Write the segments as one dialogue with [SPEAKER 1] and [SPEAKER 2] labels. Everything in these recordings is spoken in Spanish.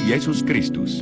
[SPEAKER 1] Jesus Christus.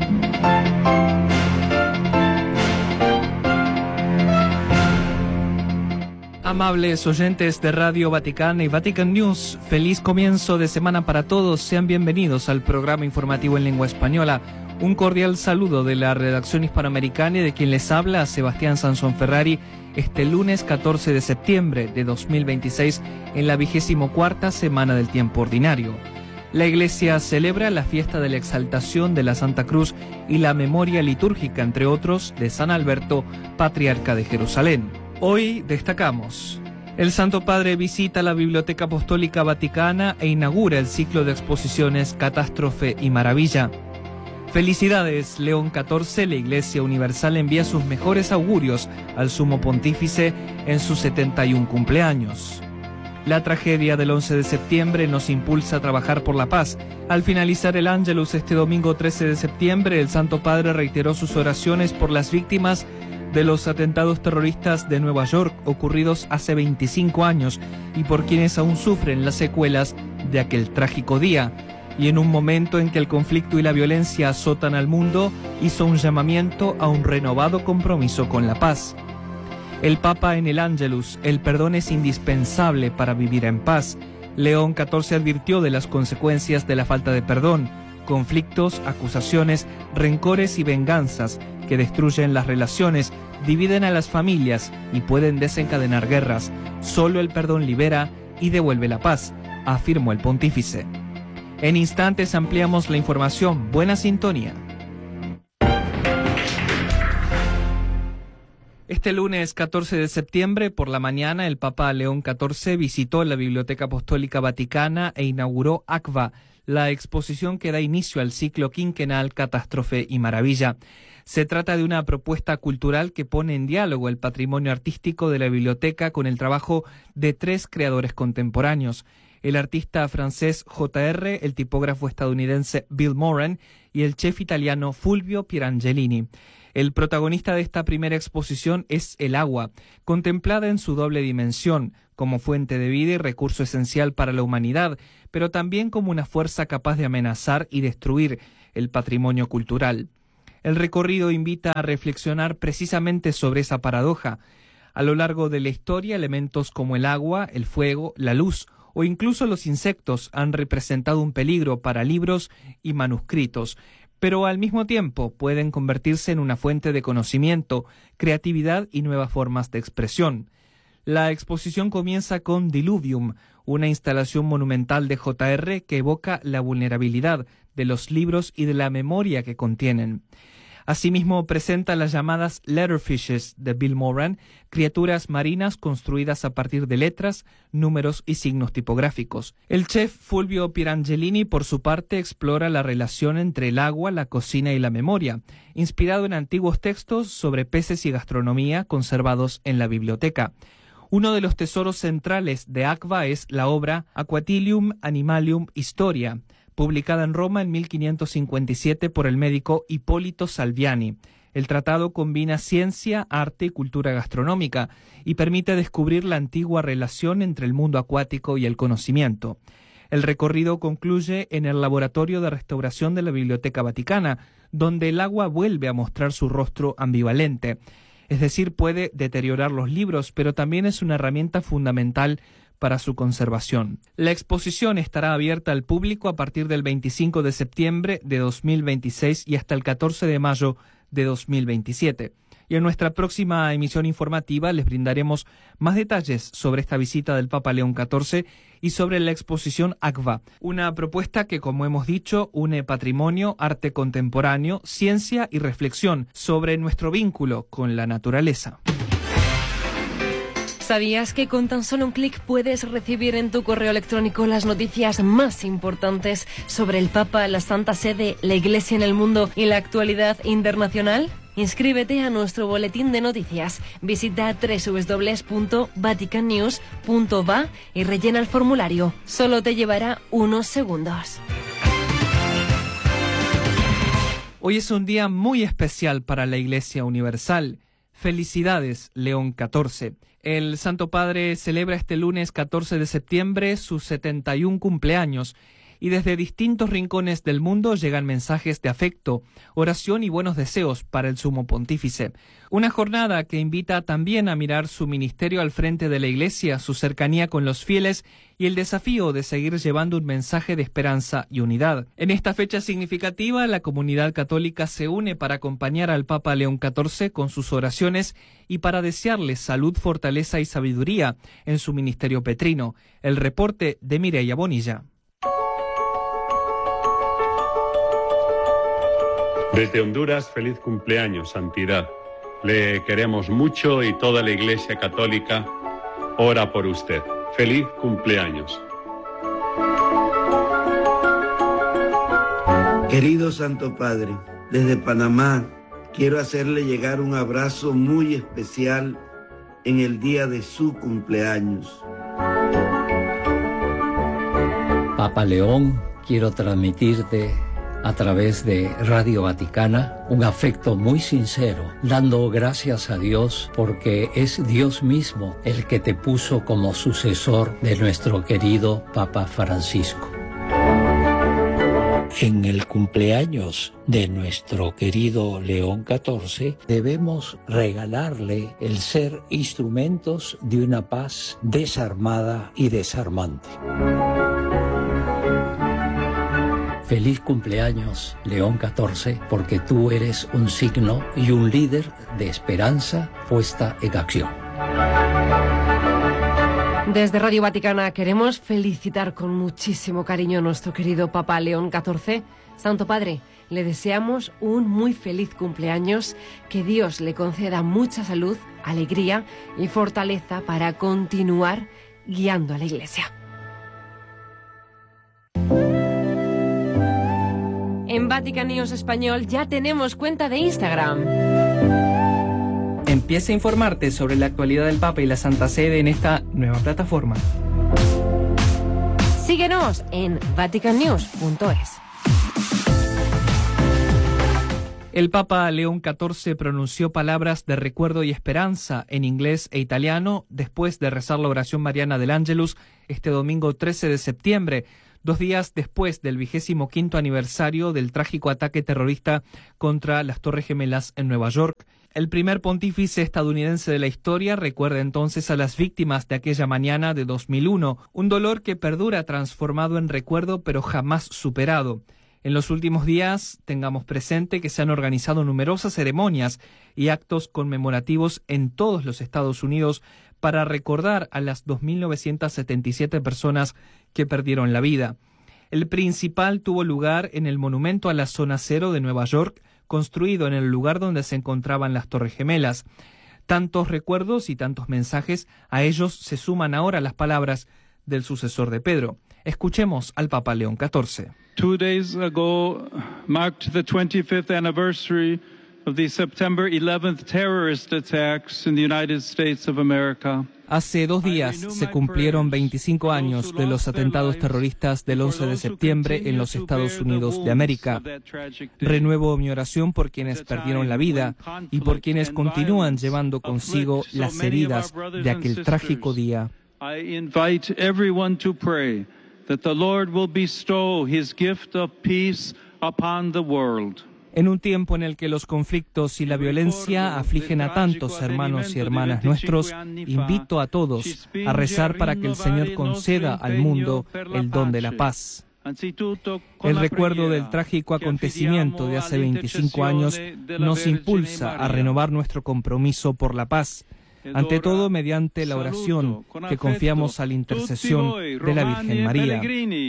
[SPEAKER 2] Amables oyentes de Radio Vaticana y Vatican News, feliz comienzo de semana para todos. Sean bienvenidos al programa informativo en lengua española. Un cordial saludo de la redacción hispanoamericana y de quien les habla, Sebastián Sansón Ferrari, este lunes 14 de septiembre de 2026, en la 24ª semana del tiempo ordinario. La Iglesia celebra la fiesta de la exaltación de la Santa Cruz y la memoria litúrgica, entre otros, de San Alberto, patriarca de Jerusalén. Hoy destacamos: el Santo Padre visita la Biblioteca Apostólica Vaticana e inaugura el ciclo de exposiciones Catástrofe y Maravilla. Felicidades, León XIV. La Iglesia Universal envía sus mejores augurios al Sumo Pontífice en sus 71 cumpleaños. La tragedia del 11 de septiembre nos impulsa a trabajar por la paz. Al finalizar el Ángelus este domingo 13 de septiembre, el Santo Padre reiteró sus oraciones por las víctimas de los atentados terroristas de Nueva York ocurridos hace 25 años y por quienes aún sufren las secuelas de aquel trágico día. Y en un momento en que el conflicto y la violencia azotan al mundo, hizo un llamamiento a un renovado compromiso con la paz. El Papa en el Ángelus: el perdón es indispensable para vivir en paz. León XIV advirtió de las consecuencias de la falta de perdón: conflictos, acusaciones, rencores y venganzas que destruyen las relaciones, dividen a las familias y pueden desencadenar guerras. Solo el perdón libera y devuelve la paz, afirmó el pontífice. En instantes ampliamos la información. Buena sintonía. Este lunes 14 de septiembre, por la mañana, el Papa León XIV visitó la Biblioteca Apostólica Vaticana e inauguró ACVA, la exposición que da inicio al ciclo quinquenal Catástrofe y Maravilla. Se trata de una propuesta cultural que pone en diálogo el patrimonio artístico de la biblioteca con el trabajo de 3 creadores contemporáneos: el artista francés J.R., el tipógrafo estadounidense Bill Moran y el chef italiano Fulvio Pirangelini. El protagonista de esta primera exposición es el agua, contemplada en su doble dimensión, como fuente de vida y recurso esencial para la humanidad, pero también como una fuerza capaz de amenazar y destruir el patrimonio cultural. El recorrido invita a reflexionar precisamente sobre esa paradoja. A lo largo de la historia, elementos como el agua, el fuego, la luz o incluso los insectos han representado un peligro para libros y manuscritos, pero al mismo tiempo pueden convertirse en una fuente de conocimiento, creatividad y nuevas formas de expresión. La exposición comienza con Diluvium, una instalación monumental de J.R. que evoca la vulnerabilidad de los libros y de la memoria que contienen. Asimismo, presenta las llamadas letterfishes de Bill Moran, criaturas marinas construidas a partir de letras, números y signos tipográficos. El chef Fulvio Pirangelini, por su parte, explora la relación entre el agua, la cocina y la memoria, inspirado en antiguos textos sobre peces y gastronomía conservados en la biblioteca. Uno de los tesoros centrales de ACVA es la obra Aquatilium Animalium Historia, publicada en Roma en 1557 por el médico Hipólito Salviani. El tratado combina ciencia, arte y cultura gastronómica y permite descubrir la antigua relación entre el mundo acuático y el conocimiento. El recorrido concluye en el Laboratorio de Restauración de la Biblioteca Vaticana, donde el agua vuelve a mostrar su rostro ambivalente. Es decir, puede deteriorar los libros, pero también es una herramienta fundamental para su conservación. La exposición estará abierta al público a partir del 25 de septiembre de 2026 y hasta el 14 de mayo de 2027. Y en nuestra próxima emisión informativa les brindaremos más detalles sobre esta visita del Papa León XIV y sobre la exposición ACVA, una propuesta que, como hemos dicho, une patrimonio, arte contemporáneo, ciencia y reflexión sobre nuestro vínculo con la naturaleza.
[SPEAKER 3] ¿Sabías que con tan solo un clic puedes recibir en tu correo electrónico las noticias más importantes sobre el Papa, la Santa Sede, la Iglesia en el mundo y la actualidad internacional? Inscríbete a nuestro boletín de noticias. Visita www.vaticannews.va y rellena el formulario. Solo te llevará unos segundos.
[SPEAKER 2] Hoy es un día muy especial para la Iglesia Universal. Felicidades, León XIV. El Santo Padre celebra este lunes 14 de septiembre sus 71 cumpleaños y desde distintos rincones del mundo llegan mensajes de afecto, oración y buenos deseos para el Sumo Pontífice. Una jornada que invita también a mirar su ministerio al frente de la Iglesia, su cercanía con los fieles y el desafío de seguir llevando un mensaje de esperanza y unidad. En esta fecha significativa, la comunidad católica se une para acompañar al Papa León XIV con sus oraciones y para desearle salud, fortaleza y sabiduría en su ministerio petrino. El reporte de Mireia Bonilla.
[SPEAKER 1] Desde Honduras, feliz cumpleaños, Santidad. Le queremos mucho y toda la Iglesia Católica ora por usted. Feliz cumpleaños.
[SPEAKER 4] Querido Santo Padre, desde Panamá quiero hacerle llegar un abrazo muy especial en el día de su cumpleaños.
[SPEAKER 5] Papa León, quiero transmitirte a través de Radio Vaticana un afecto muy sincero, dando gracias a Dios porque es Dios mismo el que te puso como sucesor de nuestro querido Papa Francisco. En el cumpleaños de nuestro querido León XIV debemos regalarle el ser instrumentos de una paz desarmada y desarmante. Feliz cumpleaños, León XIV, porque tú eres un signo y un líder de esperanza puesta en acción.
[SPEAKER 3] Desde Radio Vaticana queremos felicitar con muchísimo cariño a nuestro querido Papa León XIV. Santo Padre, le deseamos un muy feliz cumpleaños, que Dios le conceda mucha salud, alegría y fortaleza para continuar guiando a la Iglesia. En Vatican News Español ya tenemos cuenta de Instagram.
[SPEAKER 2] Empieza a informarte sobre la actualidad del Papa y la Santa Sede en esta nueva plataforma.
[SPEAKER 3] Síguenos en vaticannews.es.
[SPEAKER 2] El Papa León XIV pronunció palabras de recuerdo y esperanza en inglés e italiano después de rezar la oración mariana del Ángelus este domingo 13 de septiembre, 2 días después del 25º aniversario del trágico ataque terrorista contra las Torres Gemelas en Nueva York. El primer pontífice estadounidense de la historia recuerda entonces a las víctimas de aquella mañana de 2001, un dolor que perdura transformado en recuerdo pero jamás superado. En los últimos días, tengamos presente que se han organizado numerosas ceremonias y actos conmemorativos en todos los Estados Unidos para recordar a las 2.977 personas que perdieron la vida. El principal tuvo lugar en el Monumento a la Zona Cero de Nueva York, construido en el lugar donde se encontraban las Torres Gemelas. Tantos recuerdos y tantos mensajes, a ellos se suman ahora las palabras del sucesor de Pedro. Escuchemos al Papa León XIV.
[SPEAKER 6] 2 days ago marked the 25th anniversary of the September 11th terrorist attacks in the United States of America.
[SPEAKER 2] Hace 2 días se cumplieron 25 años de los atentados terroristas del 11 de septiembre en los Estados Unidos de América. Renuevo mi oración por quienes perdieron la vida y por quienes continúan llevando consigo las heridas de aquel trágico día.
[SPEAKER 6] I invite everyone to pray that the Lord will bestow his gift of peace upon the world.
[SPEAKER 2] En un tiempo en el que los conflictos y la violencia afligen a tantos hermanos y hermanas nuestros, invito a todos a rezar para que el Señor conceda al mundo el don de la paz. El recuerdo del trágico acontecimiento de hace 25 años nos impulsa a renovar nuestro compromiso por la paz, ante todo mediante la oración que confiamos a la intercesión de la Virgen María.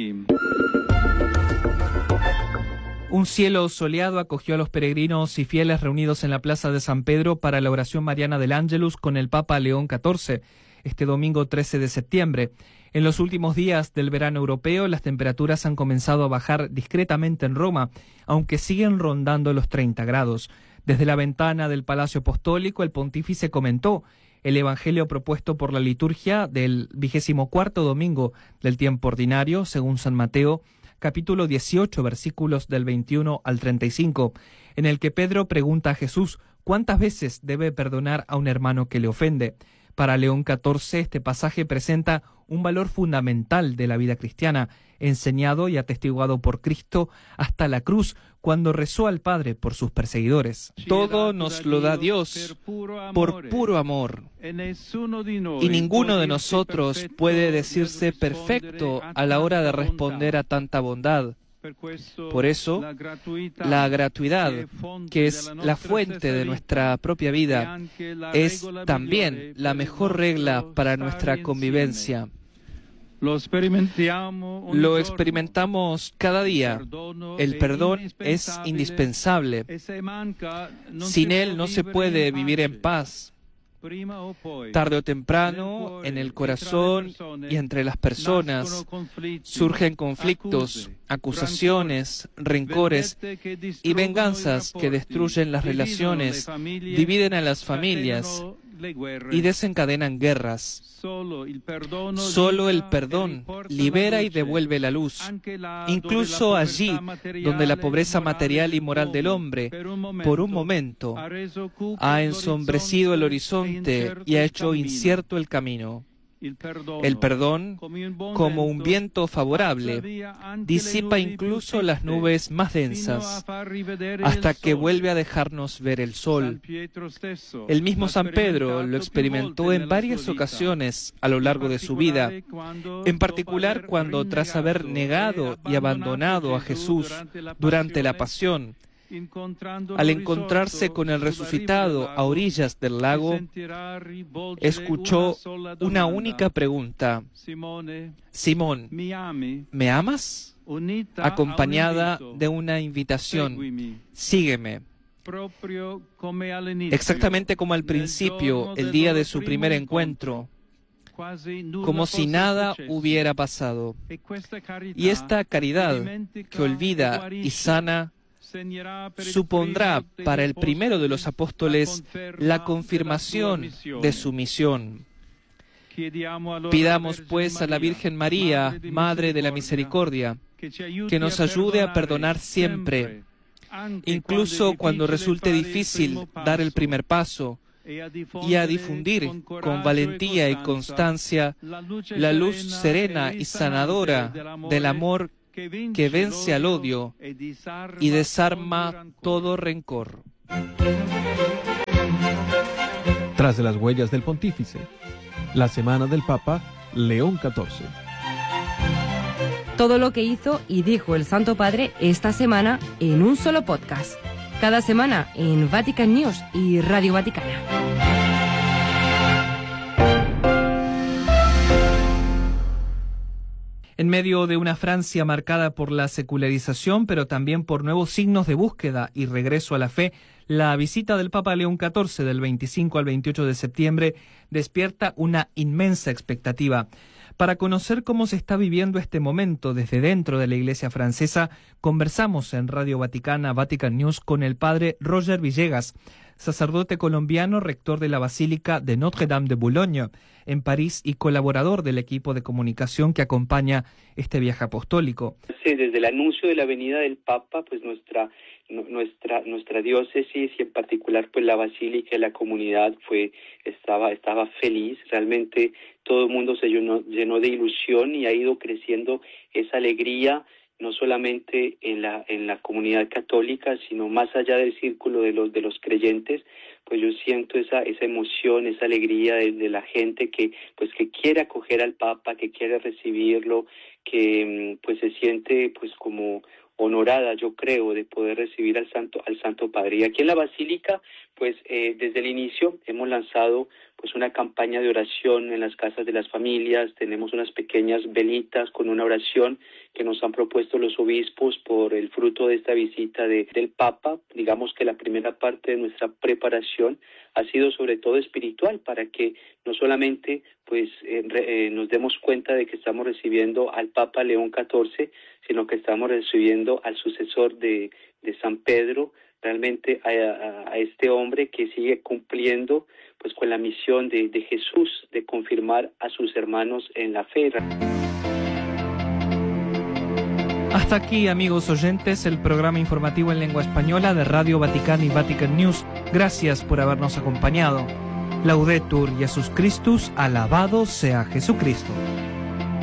[SPEAKER 2] Un cielo soleado acogió a los peregrinos y fieles reunidos en la Plaza de San Pedro para la oración mariana del Ángelus con el Papa León XIV, este domingo 13 de septiembre. En los últimos días del verano europeo, las temperaturas han comenzado a bajar discretamente en Roma, aunque siguen rondando los 30 grados. Desde la ventana del Palacio Apostólico, el pontífice comentó el evangelio propuesto por la liturgia del 24º domingo del tiempo ordinario, según San Mateo, capítulo 18, versículos del 21 al 35, en el que Pedro pregunta a Jesús cuántas veces debe perdonar a un hermano que le ofende. Para León XIV, este pasaje presenta un valor fundamental de la vida cristiana, enseñado y atestiguado por Cristo hasta la cruz, cuando rezó al Padre por sus perseguidores. Todo nos lo da Dios por puro amor, y ninguno de nosotros puede decirse perfecto a la hora de responder a tanta bondad. Por eso, la gratuidad, que es la fuente de nuestra propia vida, es también la mejor regla para nuestra convivencia. Lo experimentamos cada día. El perdón es indispensable. Sin él no se puede vivir en paz. Tarde o temprano, en el corazón y entre las personas, surgen conflictos, acusaciones, rencores y venganzas que destruyen las relaciones, dividen a las familias y desencadenan guerras. Solo el perdón libera y devuelve la luz, incluso allí donde la pobreza material y moral del hombre, por un momento, ha ensombrecido el horizonte y ha hecho incierto el camino. El perdón, como un viento favorable, disipa incluso las nubes más densas, hasta que vuelve a dejarnos ver el sol. El mismo San Pedro lo experimentó en varias ocasiones a lo largo de su vida, en particular cuando, tras haber negado y abandonado a Jesús durante la pasión, al encontrarse con el resucitado a orillas del lago, escuchó una única pregunta: Simón, ¿me amas? Acompañada de una invitación: sígueme. Exactamente como al principio, el día de su primer encuentro, como si nada hubiera pasado. Y esta caridad que olvida y sana supondrá para el primero de los apóstoles la confirmación de su misión. Pidamos pues a la Virgen María, Madre de la Misericordia, que nos ayude a perdonar siempre, incluso cuando resulte difícil dar el primer paso, y a difundir con valentía y constancia la luz serena y sanadora del amor que vence al odio y desarma todo rencor.
[SPEAKER 7] Tras de las huellas del pontífice, la semana del Papa León XIV.
[SPEAKER 8] Todo lo que hizo y dijo el Santo Padre esta semana en un solo podcast. Cada semana en Vatican News y Radio Vaticana.
[SPEAKER 2] En medio de una Francia marcada por la secularización, pero también por nuevos signos de búsqueda y regreso a la fe, la visita del Papa León XIV del 25 al 28 de septiembre despierta una inmensa expectativa. Para conocer cómo se está viviendo este momento desde dentro de la Iglesia francesa, conversamos en Radio Vaticana, Vatican News, con el padre Roger Villegas, sacerdote colombiano, rector de la Basílica de Notre-Dame de Boulogne, en París, y colaborador del equipo de comunicación que acompaña este viaje apostólico.
[SPEAKER 9] Sí, desde el anuncio de la venida del Papa, pues nuestra diócesis y en particular pues la Basílica y la comunidad estaba feliz. Realmente todo el mundo se llenó de ilusión y ha ido creciendo esa alegría, no solamente en la comunidad católica, sino más allá del círculo de los creyentes. Pues yo siento esa emoción, esa alegría de la gente que quiere acoger al Papa, que quiere recibirlo, que pues se siente pues como honorada, yo creo, de poder recibir al Santo Padre. Y aquí en la Basílica, pues desde el inicio hemos lanzado pues una campaña de oración en las casas de las familias. Tenemos unas pequeñas velitas con una oración que nos han propuesto los obispos por el fruto de esta visita del Papa. Digamos que la primera parte de nuestra preparación ha sido sobre todo espiritual, para que no solamente pues nos demos cuenta de que estamos recibiendo al Papa León XIV, sino que estamos recibiendo al sucesor de San Pedro, realmente a este hombre que sigue cumpliendo pues con la misión de Jesús de confirmar a sus hermanos en la fe.
[SPEAKER 2] Hasta aquí, amigos oyentes, el programa informativo en lengua española de Radio Vaticana y Vatican News. Gracias por habernos acompañado. Laudetur Jesus Christus, alabado sea Jesucristo.